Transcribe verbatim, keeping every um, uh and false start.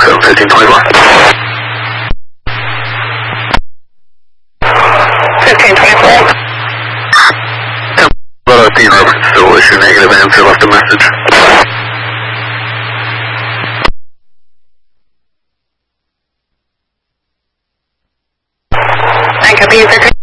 seven fifteen twenty-four. fifteen twenty-four. But I think Robert still issue negative answer, left a message. I copy, user.